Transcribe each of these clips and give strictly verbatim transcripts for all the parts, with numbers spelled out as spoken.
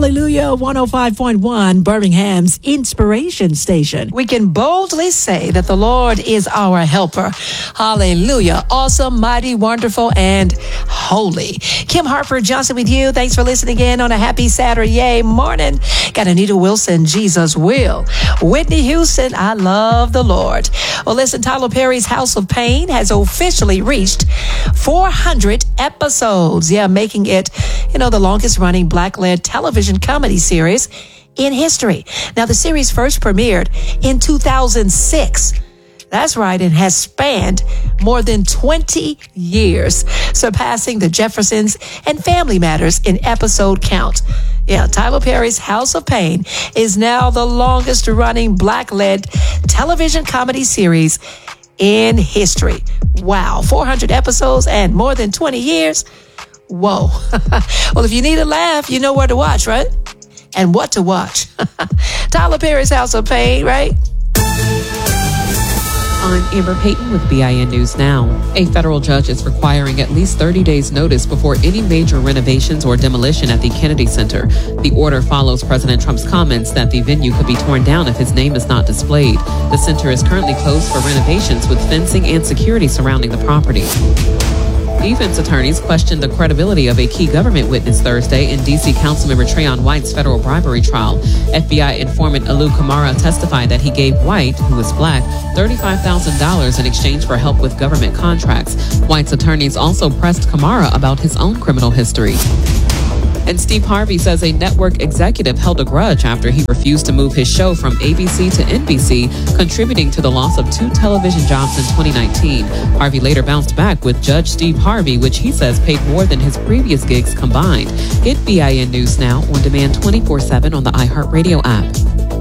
Hallelujah, one oh five point one, Birmingham's Inspiration Station. We can boldly say that the Lord is our helper. Hallelujah. Awesome, mighty, wonderful, and holy. Kim Harper Johnson with you. Thanks for listening in on a happy Saturday morning. Got Anita Wilson, Jesus Will. Whitney Houston, I love the Lord. Well, listen, Tyler Perry's House of Pain has officially reached four hundred episodes. Yeah, making it, you know, the longest running Black-led television comedy series in history. Now, the series first premiered in two thousand six. That's right, and has spanned more than twenty years, surpassing The Jeffersons and Family Matters in episode count. Yeah, Tyler Perry's House of Pain is now the longest running Black-led television comedy series in history. Wow, four hundred episodes and more than twenty years. Whoa. Well, if you need a laugh, you know where to watch, right? And what to watch. Tyler Perry's House of Pain, right? I'm Amber Payton with B I N News Now. A federal judge is requiring at least thirty days notice before any major renovations or demolition at the Kennedy Center. The order follows President Trump's comments that the venue could be torn down if his name is not displayed. The center is currently closed for renovations with fencing and security surrounding the property. Defense attorneys questioned the credibility of a key government witness Thursday in D C Councilmember Trayon White's federal bribery trial. F B I informant Alu Kamara testified that he gave White, who is black, thirty-five thousand dollars in exchange for help with government contracts. White's attorneys also pressed Kamara about his own criminal history. And Steve Harvey says a network executive held a grudge after he refused to move his show from A B C to N B C, contributing to the loss of two television jobs in twenty nineteen. Harvey later bounced back with Judge Steve Harvey, which he says paid more than his previous gigs combined. Get B I N News Now on demand twenty-four seven on the iHeartRadio app.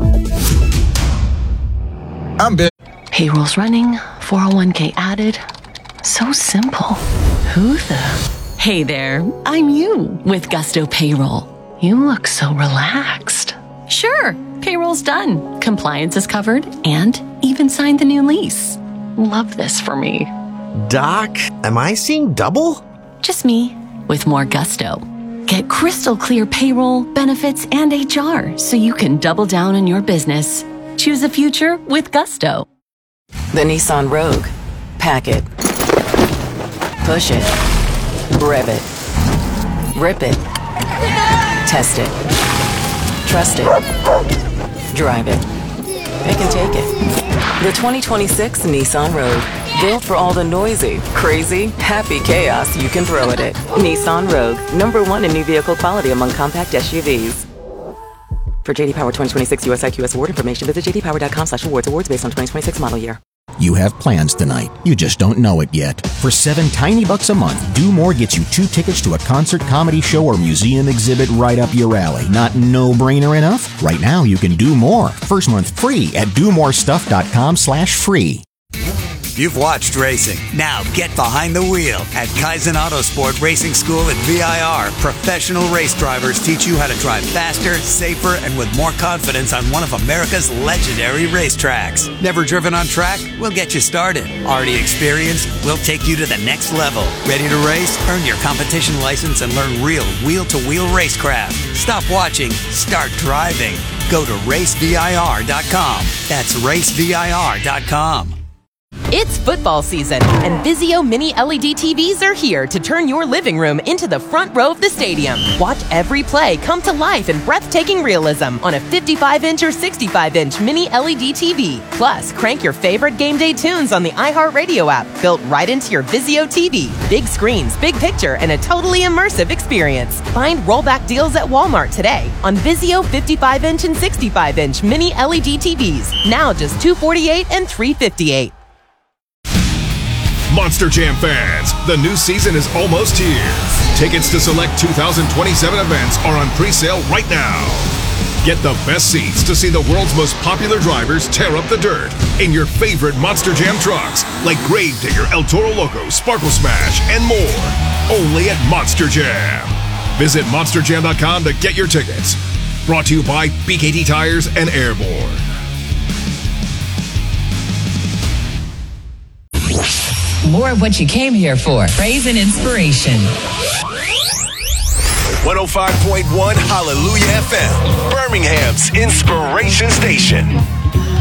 I'm big. Payroll's running, four oh one k added. So simple. Who the... Hey there, I'm you with Gusto Payroll. You look so relaxed. Sure, payroll's done, compliance is covered, and even signed the new lease. Love this for me. Doc, am I seeing double? Just me, with more gusto. Get crystal clear payroll, benefits, and H R so you can double down on your business. Choose a future with Gusto. The Nissan Rogue. Pack it. Push it. Rev it. Rip it. Test it. Trust it. Drive it. It can take it. The twenty twenty-six Nissan Rogue. Built for all the noisy, crazy, happy chaos you can throw at it. Nissan Rogue. Number one in new vehicle quality among compact S U Vs. For J D Power twenty twenty-six U S I Q S award information, visit j d power dot com slash awards. Awards based on twenty twenty-six model year. You have plans tonight. You just don't know it yet. For seven tiny bucks a month, Do More gets you two tickets to a concert, comedy show, or museum exhibit right up your alley. Not no-brainer enough? Right now, you can do more. First month free at do more stuff dot com slash free. You've watched racing. Now get behind the wheel at Kaizen Autosport Racing School at V I R. Professional race drivers teach you how to drive faster, safer, and with more confidence on one of America's legendary racetracks. Never driven on track? We'll get you started. Already experienced? We'll take you to the next level. Ready to race? Earn your competition license and learn real wheel-to-wheel racecraft. Stop watching. Start driving. Go to race V I R dot com. That's race V I R dot com. It's football season, and Vizio Mini L E D T Vs are here to turn your living room into the front row of the stadium. Watch every play come to life in breathtaking realism on a fifty-five inch or sixty-five inch Mini L E D T V. Plus, crank your favorite game day tunes on the iHeartRadio app, built right into your Vizio T V. Big screens, big picture, and a totally immersive experience. Find rollback deals at Walmart today on Vizio fifty-five inch and sixty-five inch Mini L E D T Vs. Now just two hundred forty-eight dollars and three hundred fifty-eight dollars. Monster Jam fans, the new season is almost here. Tickets to select two thousand twenty-seven events are on pre-sale right now. Get the best seats to see the world's most popular drivers tear up the dirt in your favorite Monster Jam trucks, like Gravedigger, El Toro Loco, Sparkle Smash, and more. Only at Monster Jam. Visit monster jam dot com to get your tickets. Brought to you by B K T Tires and Airborne. More of what you came here for. Praise and inspiration. one oh five point one Hallelujah F M, Birmingham's inspiration station.